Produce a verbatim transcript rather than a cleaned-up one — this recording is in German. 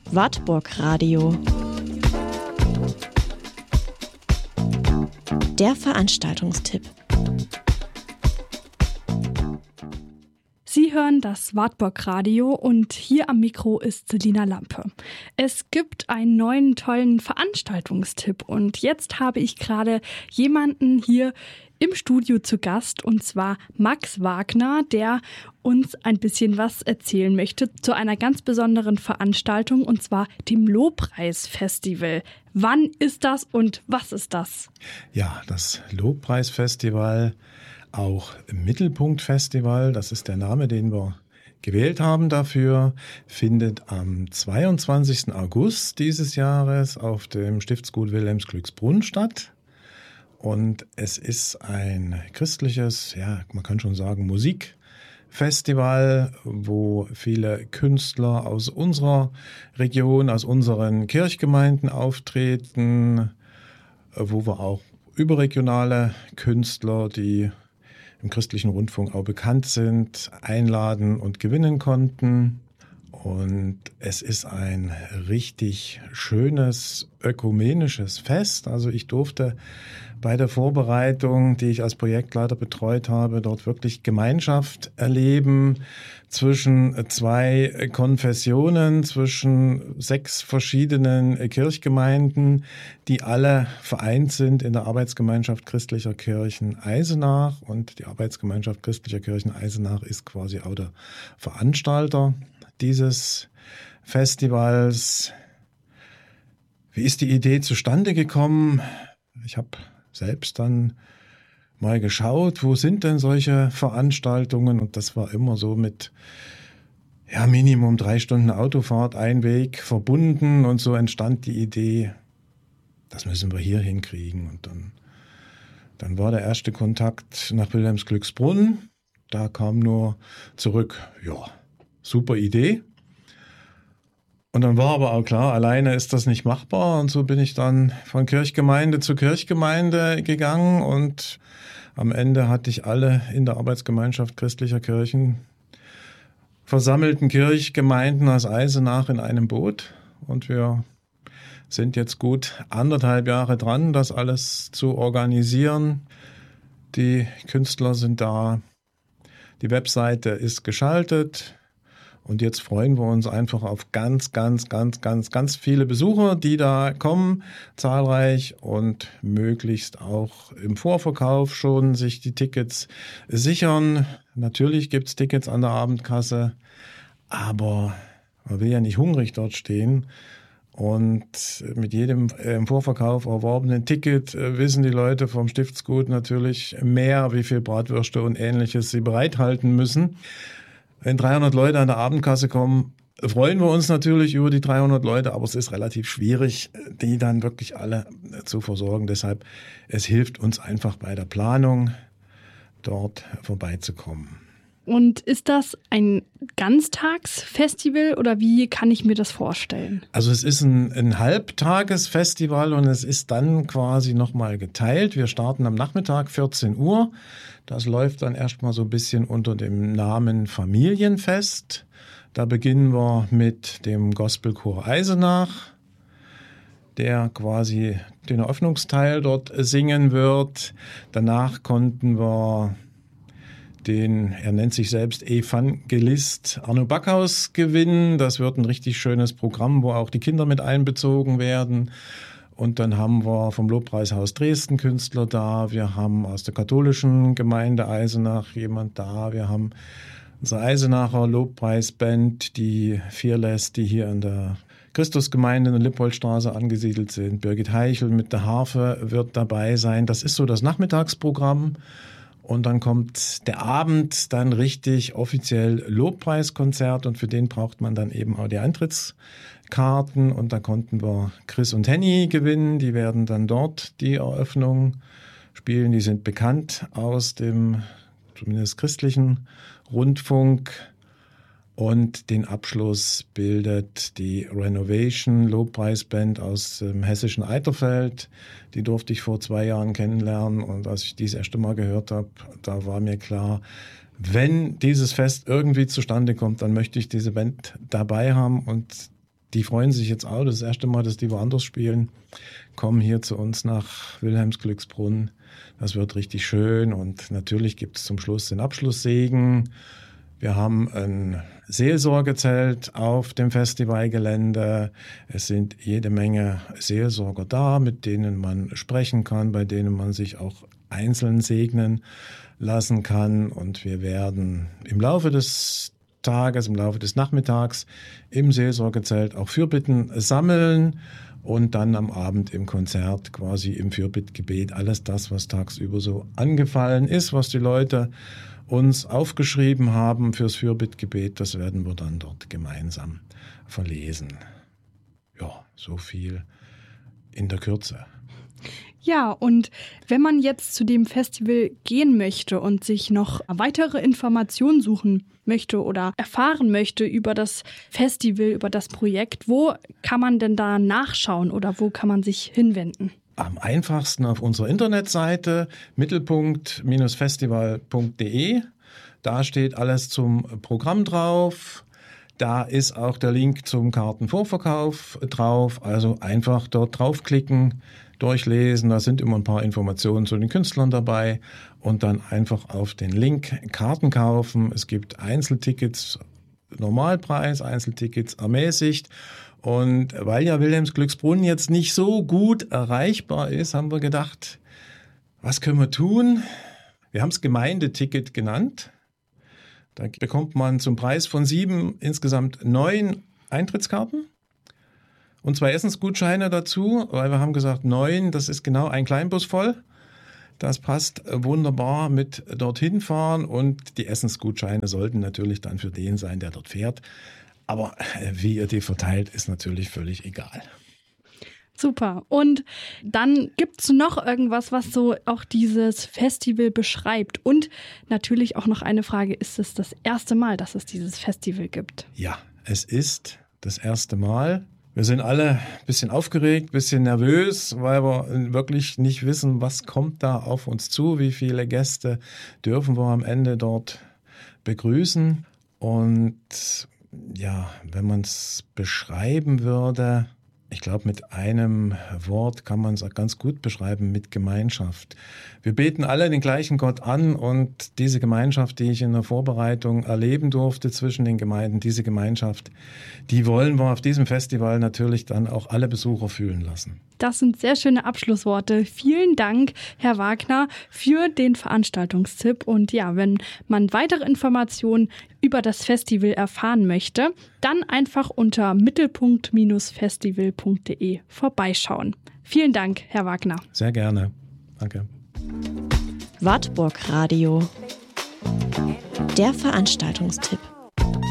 Wartburg Radio. Der Veranstaltungstipp. Sie hören das Wartburg Radio und hier am Mikro ist Selina Lampe. Es gibt einen neuen tollen Veranstaltungstipp und jetzt habe ich gerade jemanden hier im Studio zu Gast und zwar Max Wagner, der uns ein bisschen was erzählen möchte zu einer ganz besonderen Veranstaltung und zwar dem Lobpreisfestival. Wann ist das und was ist das? Ja, das Lobpreisfestival, auch Mittelpunktfestival, das ist der Name, den wir gewählt haben dafür, findet am zweiundzwanzigsten August dieses Jahres auf dem Stiftsgut Wilhelmsglücksbrunn statt. Und es ist ein christliches, ja, man kann schon sagen, Musikfestival, wo viele Künstler aus unserer Region, aus unseren Kirchgemeinden auftreten, wo wir auch überregionale Künstler, die im christlichen Rundfunk auch bekannt sind, einladen und gewinnen konnten. Und es ist ein richtig schönes ökumenisches Fest. Also ich durfte bei der Vorbereitung, die ich als Projektleiter betreut habe, dort wirklich Gemeinschaft erleben zwischen zwei Konfessionen, zwischen sechs verschiedenen Kirchgemeinden, die alle vereint sind in der Arbeitsgemeinschaft christlicher Kirchen Eisenach. Und die Arbeitsgemeinschaft christlicher Kirchen Eisenach ist quasi auch der Veranstalter dieses Festivals. Wie ist die Idee zustande gekommen? Ich habe selbst dann mal geschaut, wo sind denn solche Veranstaltungen? Und das war immer so mit ja, Minimum drei Stunden Autofahrt, ein Weg verbunden. Und so entstand die Idee, das müssen wir hier hinkriegen. Und dann, dann war der erste Kontakt nach Wilhelmsglücksbrunn. Da kam nur zurück, ja, super Idee. Und dann war aber auch klar, alleine ist das nicht machbar. Und so bin ich dann von Kirchgemeinde zu Kirchgemeinde gegangen. Und am Ende hatte ich alle in der Arbeitsgemeinschaft christlicher Kirchen versammelten Kirchgemeinden aus Eisenach in einem Boot. Und wir sind jetzt gut anderthalb Jahre dran, das alles zu organisieren. Die Künstler sind da. Die Webseite ist geschaltet. Und jetzt freuen wir uns einfach auf ganz, ganz, ganz, ganz, ganz viele Besucher, die da kommen, zahlreich und möglichst auch im Vorverkauf schon sich die Tickets sichern. Natürlich gibt's Tickets an der Abendkasse, aber man will ja nicht hungrig dort stehen. Und mit jedem im Vorverkauf erworbenen Ticket wissen die Leute vom Stiftsgut natürlich mehr, wie viel Bratwürste und Ähnliches sie bereithalten müssen. Wenn dreihundert Leute an der Abendkasse kommen, freuen wir uns natürlich über die dreihundert Leute, aber es ist relativ schwierig, die dann wirklich alle zu versorgen. Deshalb, es hilft uns einfach bei der Planung, dort vorbeizukommen. Und ist das ein Ganztagsfestival oder wie kann ich mir das vorstellen? Also es ist ein, ein Halbtagesfestival und es ist dann quasi nochmal geteilt. Wir starten am Nachmittag vierzehn Uhr. Das läuft dann erstmal so ein bisschen unter dem Namen Familienfest. Da beginnen wir mit dem Gospelchor Eisenach, der quasi den Eröffnungsteil dort singen wird. Danach konnten wir den, er nennt sich selbst Evangelist Arno Backhaus gewinnen. Das wird ein richtig schönes Programm, wo auch die Kinder mit einbezogen werden. Und dann haben wir vom Lobpreishaus Dresden Künstler da. Wir haben aus der katholischen Gemeinde Eisenach jemand da. Wir haben unsere Eisenacher Lobpreisband, die Fearless, die hier in der Christusgemeinde in der Lippoldstraße angesiedelt sind. Birgit Heichel mit der Harfe wird dabei sein. Das ist so das Nachmittagsprogramm. Und dann kommt der Abend, dann richtig offiziell Lobpreiskonzert und für den braucht man dann eben auch die Eintrittskarten und da konnten wir Chris und Henny gewinnen, die werden dann dort die Eröffnung spielen, die sind bekannt aus dem zumindest christlichen Rundfunk und den Abschluss bildet die Renovation Lobpreisband aus dem hessischen Eiterfeld. Die durfte ich vor zwei Jahren kennenlernen und als ich dies erste Mal gehört habe, da war mir klar, wenn dieses Fest irgendwie zustande kommt, dann möchte ich diese Band dabei haben und die freuen sich jetzt auch, das ist das erste Mal, dass die woanders spielen, kommen hier zu uns nach Wilhelmsglücksbrunn. Das wird richtig schön und natürlich gibt es zum Schluss den Abschlusssegen. Wir haben ein Seelsorgezelt auf dem Festivalgelände. Es sind jede Menge Seelsorger da, mit denen man sprechen kann, bei denen man sich auch einzeln segnen lassen kann. Und wir werden im Laufe des Tages, im Laufe des Nachmittags im Seelsorgezelt auch Fürbitten sammeln und dann am Abend im Konzert quasi im Fürbittgebet alles das, was tagsüber so angefallen ist, was die Leute uns aufgeschrieben haben fürs Fürbittgebet, das werden wir dann dort gemeinsam verlesen. Ja, so viel in der Kürze. Ja, und wenn man jetzt zu dem Festival gehen möchte und sich noch weitere Informationen suchen möchte oder erfahren möchte über das Festival, über das Projekt, wo kann man denn da nachschauen oder wo kann man sich hinwenden? Am einfachsten auf unserer Internetseite mittelpunkt festival punkt de. Da steht alles zum Programm drauf. Da ist auch der Link zum Kartenvorverkauf drauf. Also einfach dort draufklicken, durchlesen. Da sind immer ein paar Informationen zu den Künstlern dabei. Und dann einfach auf den Link Karten kaufen. Es gibt Einzeltickets, Normalpreis, Einzeltickets ermäßigt. Und weil ja Wilhelmsglücksbrunn jetzt nicht so gut erreichbar ist, haben wir gedacht, was können wir tun? Wir haben es Gemeindeticket genannt. Da bekommt man zum Preis von sieben insgesamt neun Eintrittskarten und zwei Essensgutscheine dazu, weil wir haben gesagt, neun, das ist genau ein Kleinbus voll. Das passt wunderbar mit dorthin fahren und die Essensgutscheine sollten natürlich dann für den sein, der dort fährt. Aber wie ihr die verteilt, ist natürlich völlig egal. Super. Und dann gibt es noch irgendwas, was so auch dieses Festival beschreibt. Und natürlich auch noch eine Frage, ist es das erste Mal, dass es dieses Festival gibt? Ja, es ist das erste Mal. Wir sind alle ein bisschen aufgeregt, ein bisschen nervös, weil wir wirklich nicht wissen, was kommt da auf uns zu, wie viele Gäste dürfen wir am Ende dort begrüßen. Und ja, wenn man es beschreiben würde, ich glaube, mit einem Wort kann man es ganz gut beschreiben, mit Gemeinschaft. Wir beten alle den gleichen Gott an und diese Gemeinschaft, die ich in der Vorbereitung erleben durfte zwischen den Gemeinden, diese Gemeinschaft, die wollen wir auf diesem Festival natürlich dann auch alle Besucher fühlen lassen. Das sind sehr schöne Abschlussworte. Vielen Dank, Herr Wagner, für den Veranstaltungstipp. Und ja, wenn man weitere Informationen über das Festival erfahren möchte, dann einfach unter mittelpunkt festival punkt de vorbeischauen. Vielen Dank, Herr Wagner. Sehr gerne. Danke. Wartburg Radio. Der Veranstaltungstipp.